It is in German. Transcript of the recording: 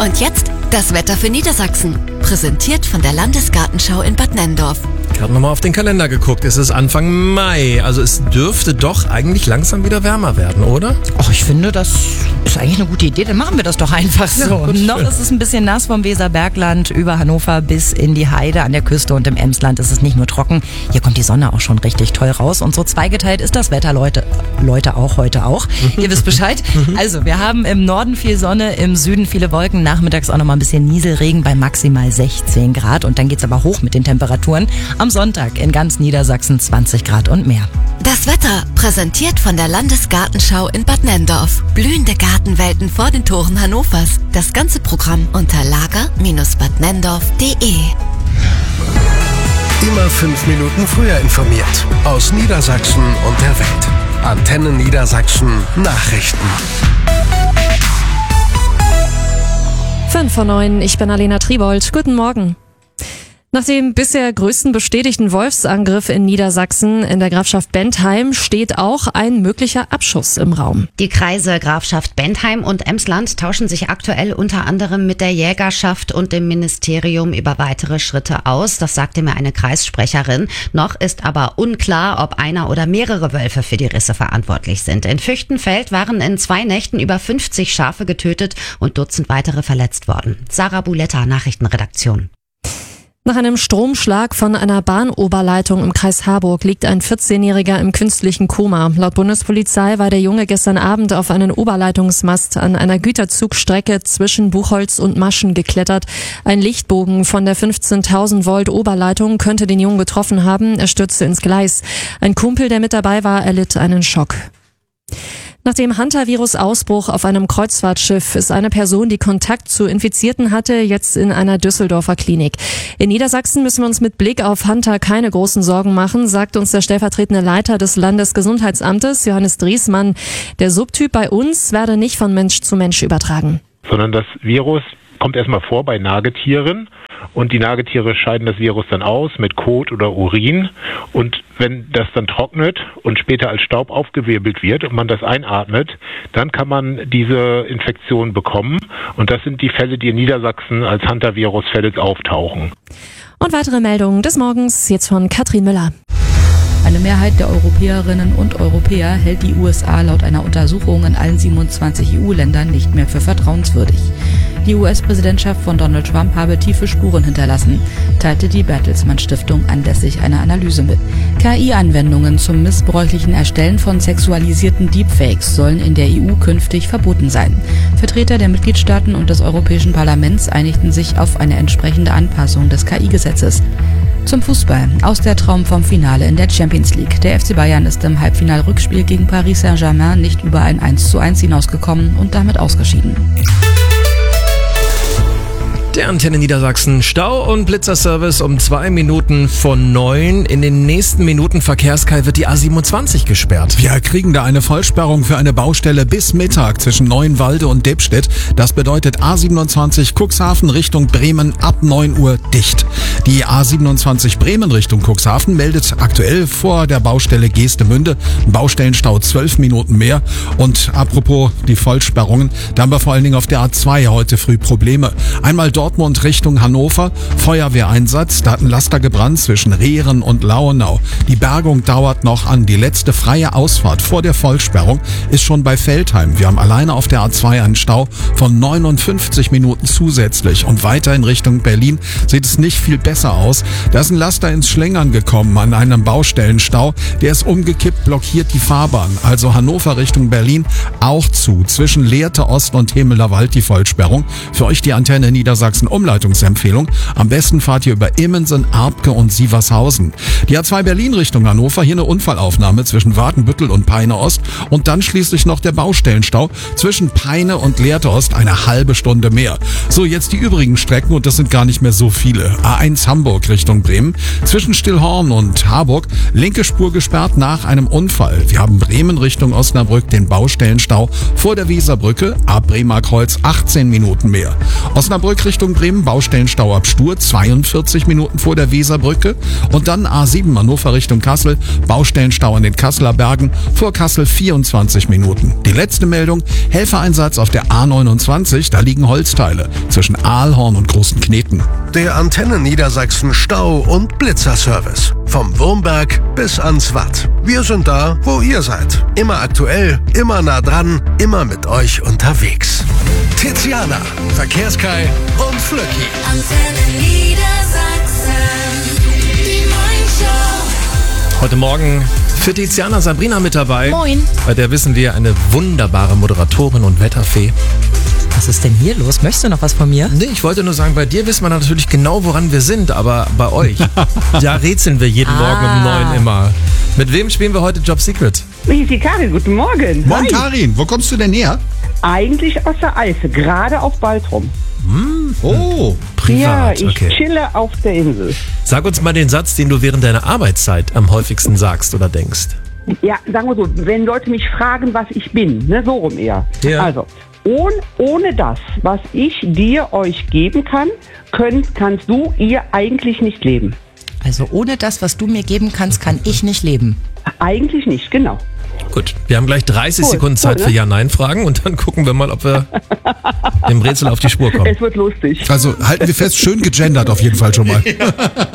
Und jetzt das Wetter für Niedersachsen. Präsentiert von der Landesgartenschau in Bad Nenndorf. Ich habe nochmal auf den Kalender geguckt. Es ist Anfang Mai. Also es dürfte doch eigentlich langsam wieder wärmer werden, oder? Ach, ich finde, das ist eigentlich eine gute Idee. Dann machen wir das doch einfach so. Ja, gut, noch ist es ein bisschen nass vom Weserbergland über Hannover bis in die Heide an der Küste, und im Emsland ist es nicht nur trocken. Hier kommt die Sonne auch schon richtig toll raus, und so zweigeteilt ist das Wetter, Leute auch heute auch. Ihr wisst Bescheid. Also, wir haben im Norden viel Sonne, im Süden viele Wolken, nachmittags auch nochmal ein bisschen Nieselregen bei maximal 16 Grad, und dann geht's aber hoch mit den Temperaturen. Am Sonntag in ganz Niedersachsen 20 Grad und mehr. Das Wetter präsentiert von der Landesgartenschau in Bad Nenndorf. Blühende Gartenwelten vor den Toren Hannovers. Das ganze Programm unter lager-badnenndorf.de. Immer 5 Minuten früher informiert. Aus Niedersachsen und der Welt. Antenne Niedersachsen Nachrichten. 5:09, ich bin Alena Tribold. Guten Morgen. Nach dem bisher größten bestätigten Wolfsangriff in Niedersachsen in der Grafschaft Bentheim steht auch ein möglicher Abschuss im Raum. Die Kreise Grafschaft Bentheim und Emsland tauschen sich aktuell unter anderem mit der Jägerschaft und dem Ministerium über weitere Schritte aus. Das sagte mir eine Kreissprecherin. Noch ist aber unklar, ob einer oder mehrere Wölfe für die Risse verantwortlich sind. In Füchtenfeld waren in 2 Nächten über 50 Schafe getötet und Dutzend weitere verletzt worden. Sarah Buletta, Nachrichtenredaktion. Nach einem Stromschlag von einer Bahnoberleitung im Kreis Harburg liegt ein 14-Jähriger im künstlichen Koma. Laut Bundespolizei war der Junge gestern Abend auf einen Oberleitungsmast an einer Güterzugstrecke zwischen Buchholz und Maschen geklettert. Ein Lichtbogen von der 15.000 Volt Oberleitung könnte den Jungen getroffen haben. Er stürzte ins Gleis. Ein Kumpel, der mit dabei war, erlitt einen Schock. Nach dem Hantavirus-Ausbruch auf einem Kreuzfahrtschiff ist eine Person, die Kontakt zu Infizierten hatte, jetzt in einer Düsseldorfer Klinik. In Niedersachsen müssen wir uns mit Blick auf Hanta keine großen Sorgen machen, sagt uns der stellvertretende Leiter des Landesgesundheitsamtes, Johannes Driesmann. Der Subtyp bei uns werde nicht von Mensch zu Mensch übertragen. Sondern das Virus kommt erstmal vor bei Nagetieren. Und die Nagetiere scheiden das Virus dann aus mit Kot oder Urin. Und wenn das dann trocknet und später als Staub aufgewirbelt wird und man das einatmet, dann kann man diese Infektion bekommen. Und das sind die Fälle, die in Niedersachsen als Hantavirus-Fälle auftauchen. Und weitere Meldungen des Morgens jetzt von Katrin Müller. Eine Mehrheit der Europäerinnen und Europäer hält die USA laut einer Untersuchung in allen 27 EU-Ländern nicht mehr für vertrauenswürdig. Die US-Präsidentschaft von Donald Trump habe tiefe Spuren hinterlassen, teilte die Bertelsmann Stiftung anlässlich einer Analyse mit. KI-Anwendungen zum missbräuchlichen Erstellen von sexualisierten Deepfakes sollen in der EU künftig verboten sein. Vertreter der Mitgliedstaaten und des Europäischen Parlaments einigten sich auf eine entsprechende Anpassung des KI-Gesetzes. Zum Fußball. Aus der Traum vom Finale in der Champions League. Der FC Bayern ist im Halbfinal-Rückspiel gegen Paris Saint-Germain nicht über ein 1:1 hinausgekommen und damit ausgeschieden. Der Antenne Niedersachsen Stau- und Blitzerservice um 2 Minuten von 9. In den nächsten Minuten Verkehrskei wird die A27 gesperrt. Wir kriegen da eine Vollsperrung für eine Baustelle bis Mittag zwischen Neuenwalde und Debstedt. Das bedeutet A27 Cuxhaven Richtung Bremen ab 9 Uhr dicht. Die A27 Bremen Richtung Cuxhaven meldet aktuell vor der Baustelle Geestemünde Baustellenstau 12 Minuten mehr. Und apropos die Vollsperrungen, da haben wir vor allen Dingen auf der A2 heute früh Probleme. Einmal Dortmund Richtung Hannover, Feuerwehreinsatz, da hat ein Laster gebrannt zwischen Rehren und Lauenau. Die Bergung dauert noch an. Die letzte freie Ausfahrt vor der Vollsperrung ist schon bei Veltheim. Wir haben alleine auf der A2 einen Stau von 59 Minuten zusätzlich. Und weiter in Richtung Berlin sieht es nicht viel besser aus. Da ist ein Laster ins Schlängern gekommen an einem Baustellenstau. Der ist umgekippt, blockiert die Fahrbahn. Also Hannover Richtung Berlin auch zu. Zwischen Lehrte Ost und Hemeler Wald die Vollsperrung. Für euch die Antenne Niedersachsen Umleitungsempfehlung. Am besten fahrt ihr über Immensen, Arpke und Sievershausen. Die A2 Berlin Richtung Hannover, hier eine Unfallaufnahme zwischen Watenbüttel und Peine Ost und dann schließlich noch der Baustellenstau zwischen Peine und Lehrte Ost, eine halbe Stunde mehr. So, jetzt die übrigen Strecken und das sind gar nicht mehr so viele. A1 Hamburg Richtung Bremen, zwischen Stillhorn und Harburg, linke Spur gesperrt nach einem Unfall. Wir haben Bremen Richtung Osnabrück den Baustellenstau vor der Weserbrücke, ab Bremer Kreuz 18 Minuten mehr. Osnabrück Richtung Richtung Bremen, Baustellenstau ab Stur, 42 Minuten vor der Weserbrücke. Und dann A7 Hannover Richtung Kassel, Baustellenstau an den Kasseler Bergen, vor Kassel 24 Minuten. Die letzte Meldung, Helfereinsatz auf der A29, da liegen Holzteile zwischen Aalhorn und Großen Kneten. Der Antenne Niedersachsen Stau- und Blitzerservice. Vom Wurmberg bis ans Watt. Wir sind da, wo ihr seid. Immer aktuell, immer nah dran, immer mit euch unterwegs. Tiziana, Verkehrskai und Flöcki. Antenne Niedersachsen, die Morningshow. Heute Morgen für Tiziana Sabrina mit dabei. Moin. Bei der wissen wir, eine wunderbare Moderatorin und Wetterfee. Was ist denn hier los? Möchtest du noch was von mir? Nee, ich wollte nur sagen, bei dir wissen wir natürlich genau, woran wir sind, aber bei euch, da rätseln wir jeden Morgen um 9 immer. Mit wem spielen wir heute Job Secret? Ich bin Karin, guten Morgen. Moin Hi. Karin, wo kommst du denn her? Eigentlich aus der Eifel, gerade auf Baltrum. Oh, Ja, Privat, ich okay. chille auf der Insel. Sag uns mal den Satz, den du während deiner Arbeitszeit am häufigsten sagst oder denkst. Ja, sagen wir so, wenn Leute mich fragen, was ich bin, ne, so rum eher. Ja. Also, ohne das, was ich dir, euch geben kann, kannst du, ihr eigentlich nicht leben. Also ohne das, was du mir geben kannst, kann ich nicht leben. Eigentlich nicht, genau. Gut, wir haben gleich 30 Cool, Sekunden Zeit cool, für ne? Ja-Nein-Fragen und dann gucken wir mal, ob wir dem Rätsel auf die Spur kommen. Es wird lustig. also halten wir fest, schön gegendert auf jeden Fall schon mal.